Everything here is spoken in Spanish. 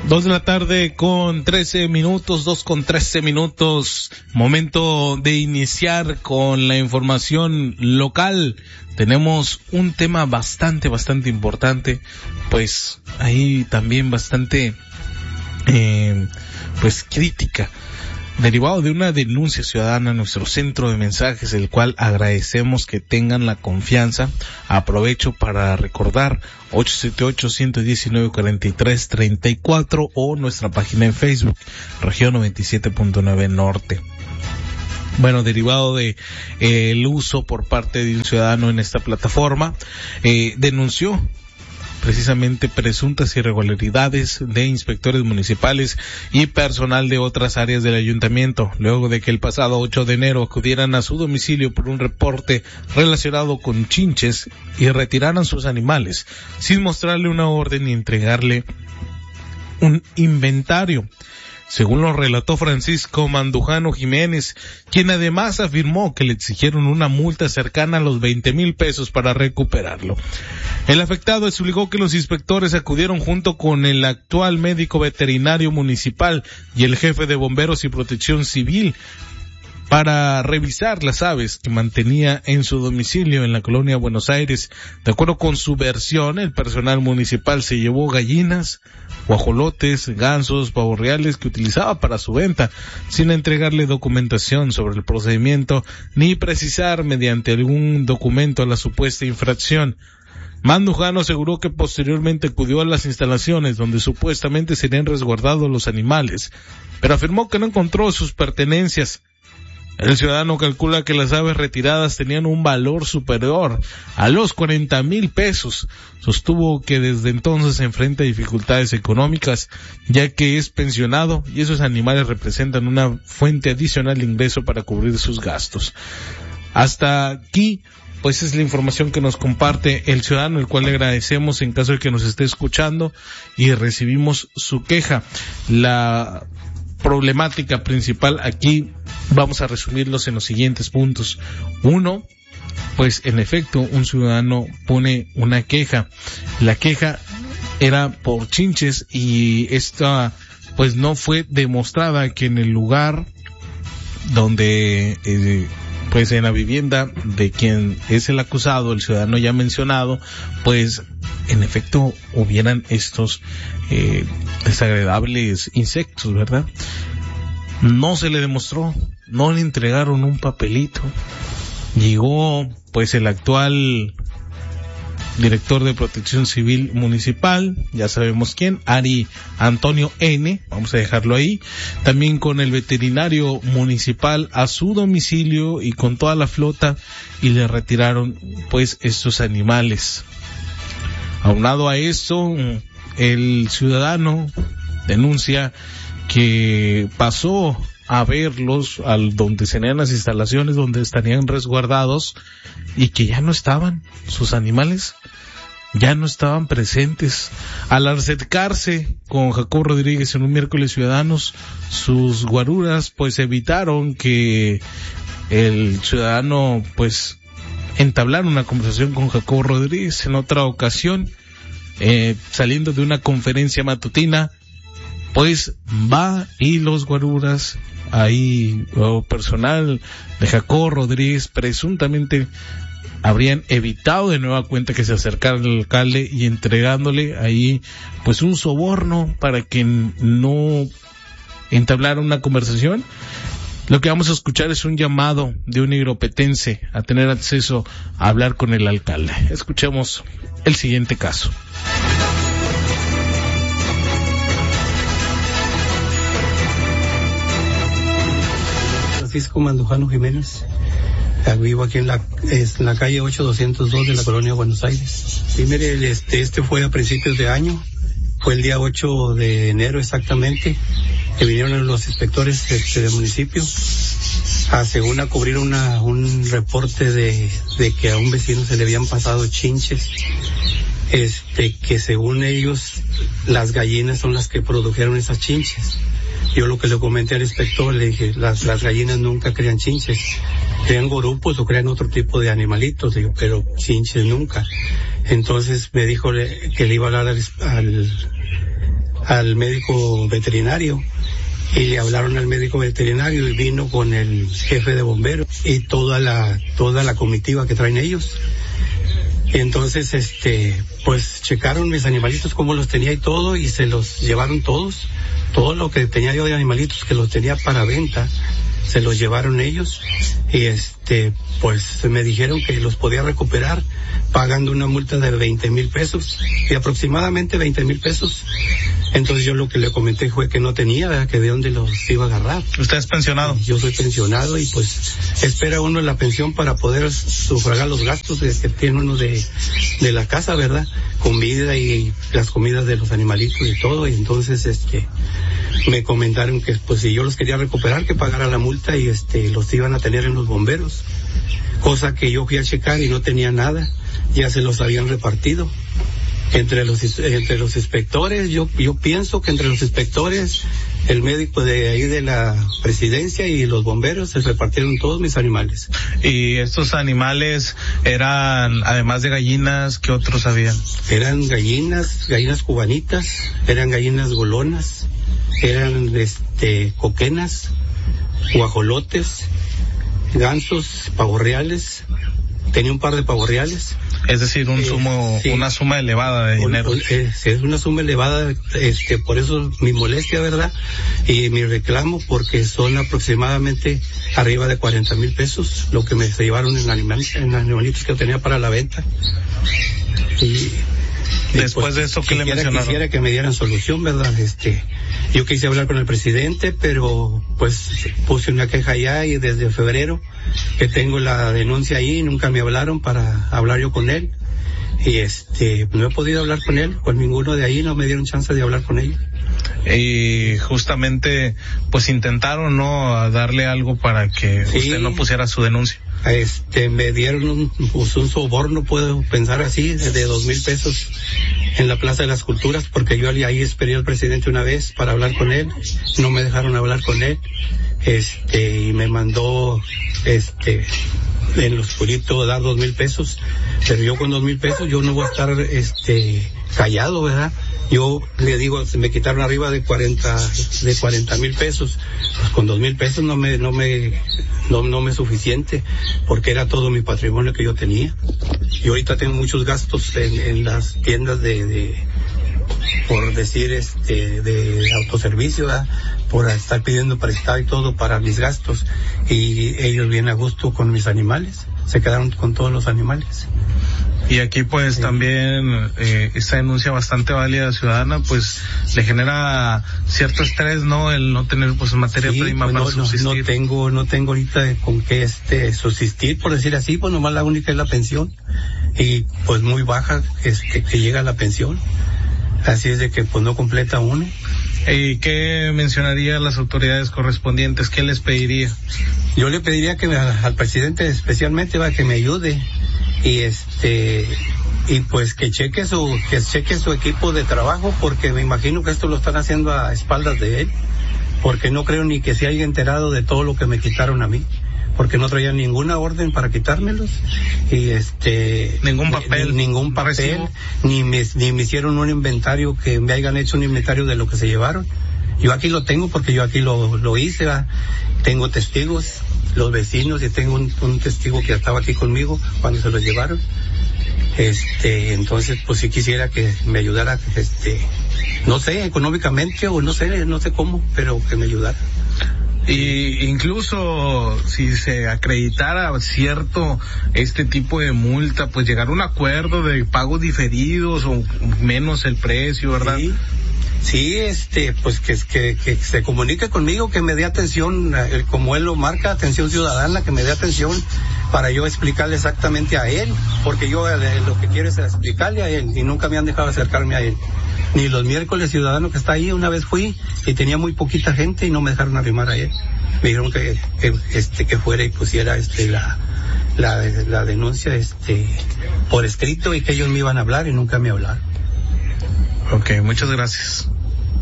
2:13 p.m, momento de iniciar con la información local. Tenemos un tema bastante importante, pues ahí también bastante, crítica, derivado de una denuncia ciudadana a nuestro centro de mensajes, el cual agradecemos que tengan la confianza. Aprovecho para recordar 878-119-4334 o nuestra página en Facebook, Región 97.9 Norte. Bueno, derivado de el uso por parte de un ciudadano en esta plataforma, denunció precisamente presuntas irregularidades de inspectores municipales y personal de otras áreas del ayuntamiento, luego de que el pasado 8 de enero acudieran a su domicilio por un reporte relacionado con chinches y retiraran sus animales, sin mostrarle una orden ni entregarle un inventario. Según lo relató Francisco Mandujano Jiménez, quien además afirmó que le exigieron una multa cercana a los 20,000 pesos para recuperarlo. El afectado explicó que los inspectores acudieron junto con el actual médico veterinario municipal y el jefe de bomberos y protección civil para revisar las aves que mantenía en su domicilio en la colonia Buenos Aires. De acuerdo con su versión, el personal municipal se llevó gallinas, guajolotes, gansos, pavos reales que utilizaba para su venta, sin entregarle documentación sobre el procedimiento ni precisar mediante algún documento la supuesta infracción. Mandujano aseguró que posteriormente acudió a las instalaciones donde supuestamente serían resguardados los animales, pero afirmó que no encontró sus pertenencias. El ciudadano calcula que las aves retiradas tenían un valor superior a los 40,000 pesos. Sostuvo que desde entonces se enfrenta a dificultades económicas, ya que es pensionado y esos animales representan una fuente adicional de ingreso para cubrir sus gastos. Hasta aquí, pues es la información que nos comparte el ciudadano, el cual le agradecemos en caso de que nos esté escuchando y recibimos su queja. La problemática principal aquí vamos a resumirlos en los siguientes puntos. 1, pues en efecto un ciudadano pone una queja. La queja era por chinches y esta pues no fue demostrada que en el lugar donde pues en la vivienda de quien es el acusado, el ciudadano ya mencionado, pues en efecto hubieran estos desagradables insectos, ¿verdad? No se le demostró, no le entregaron un papelito. Llegó pues el actual director de Protección Civil Municipal, ya sabemos quién, Ari Antonio N., vamos a dejarlo ahí, también con el veterinario municipal a su domicilio y con toda la flota, y le retiraron pues estos animales. Aunado a esto, el ciudadano denuncia que pasó a verlos al donde tenían las instalaciones donde estarían resguardados y que ya no estaban, sus animales ya no estaban presentes. Al acercarse con Jacobo Rodríguez en un miércoles ciudadanos, sus guaruras pues evitaron que el ciudadano pues entablar una conversación con Jacobo Rodríguez. En otra ocasión, saliendo de una conferencia matutina, pues va y los guaruras ahí, o personal de Jacobo Rodríguez, presuntamente habrían evitado de nueva cuenta que se acercara al alcalde y entregándole ahí pues un soborno para que no entablara una conversación. Lo que vamos a escuchar es un llamado de un iropetense a tener acceso a hablar con el alcalde. Escuchemos el siguiente caso. Francisco Mandujano Jiménez, vivo aquí en la calle 8202 de la colonia Buenos Aires. Y mire, este fue a principios de año, fue el día 8 de enero exactamente, que vinieron los inspectores del municipio según a cubrir un reporte de que a un vecino se le habían pasado chinches, que según ellos las gallinas son las que produjeron esas chinches. Yo lo que le comenté al inspector, le dije, las gallinas nunca crean chinches, crean gorupos o crean otro tipo de animalitos, digo, pero chinches nunca. Entonces me dijo que le iba a hablar al médico veterinario y le hablaron al médico veterinario y vino con el jefe de bomberos y toda la comitiva que traen ellos. Y entonces, pues checaron mis animalitos cómo los tenía y todo, y se los llevaron todos. Todo lo que tenía yo de animalitos que los tenía para venta, se los llevaron ellos. Y pues me dijeron que los podía recuperar pagando una multa de 20,000 pesos, y aproximadamente 20,000 pesos. Entonces yo lo que le comenté fue que no tenía, ¿verdad?, que de dónde los iba a agarrar. ¿Usted es pensionado? Yo soy pensionado y pues espera uno la pensión para poder sufragar los gastos que tiene uno de la casa, ¿verdad? Comida y las comidas de los animalitos y todo. Y entonces me comentaron que pues si yo los quería recuperar, que pagara la multa y los iban a tener en los bomberos. Cosa que yo fui a checar y no tenía nada, ya se los habían repartido. Entre los inspectores, yo pienso que entre los inspectores, el médico de ahí de la presidencia y los bomberos se repartieron todos mis animales. ¿Y estos animales eran, además de gallinas, qué otros habían? Eran gallinas cubanitas, eran gallinas golonas, eran coquenas, guajolotes, gansos, pavorreales. Tenía un par de pavorreales. Es decir, sí, una suma elevada de dinero. Es una suma elevada, por eso mi molestia, ¿verdad? Y mi reclamo, porque son aproximadamente arriba de 40,000 pesos lo que se llevaron en animalitos que tenía para la venta. Y después pues, de esto, ¿qué le mencionaron? Quisiera que me dieran solución, ¿verdad? Yo quise hablar con el presidente, pero pues puse una queja allá y desde febrero que tengo la denuncia ahí, nunca me hablaron para hablar yo con él. Y no he podido hablar con él, con ninguno de ahí, no me dieron chance de hablar con ellos. Y justamente pues intentaron, ¿no?, a darle algo para que usted no pusiera su denuncia. Me dieron un soborno, puedo pensar así, de 2,000 pesos en la Plaza de las Culturas, porque yo ahí esperé al presidente una vez para hablar con él, no me dejaron hablar con él, y me mandó, en lo oscurito dar 2,000 pesos, pero yo con 2,000 pesos yo no voy a estar, callado, ¿verdad? Yo le digo, me quitaron arriba de 40,000 pesos, pues con 2,000 pesos no me es suficiente, porque era todo mi patrimonio que yo tenía. Y ahorita tengo muchos gastos en las tiendas por decir, de autoservicio, ¿verdad?, por estar pidiendo prestado y todo para mis gastos, y ellos vienen a gusto con mis animales, se quedaron con todos los animales. Y aquí pues también esta denuncia bastante válida ciudadana pues le genera cierto estrés, ¿no?, el no tener pues materia prima para subsistir. No tengo ahorita con qué subsistir, por decir así, pues nomás la única es la pensión, y pues muy baja que llega la pensión, así es de que pues no completa uno. ¿Y qué mencionaría a las autoridades correspondientes? ¿Qué les pediría? Yo le pediría que al presidente especialmente que me ayude, y pues que cheque su equipo de trabajo, porque me imagino que esto lo están haciendo a espaldas de él, porque no creo ni que se haya enterado de todo lo que me quitaron a mí, porque no traían ninguna orden para quitármelos, y ningún papel, ni me hicieron un inventario, que me hayan hecho un inventario de lo que se llevaron. Yo aquí lo tengo porque yo aquí lo hice, ¿verdad? Tengo testigos, los vecinos, y tengo un testigo que estaba aquí conmigo cuando se los llevaron. Entonces pues sí quisiera que me ayudara, no sé, económicamente, o no sé cómo, pero que me ayudara. Y incluso si se acreditara cierto tipo de multa, pues llegar a un acuerdo de pagos diferidos o menos el precio, ¿verdad? Sí, pues que se comunique conmigo, que me dé atención, como él lo marca, atención ciudadana, que me dé atención para yo explicarle exactamente a él, porque yo lo que quiero es explicarle a él, y nunca me han dejado acercarme a él. Ni los miércoles ciudadanos que está ahí, una vez fui y tenía muy poquita gente y no me dejaron arrimar a él. Me dijeron que fuera y pusiera la denuncia por escrito, y que ellos me iban a hablar, y nunca me hablaron. Ok, muchas gracias.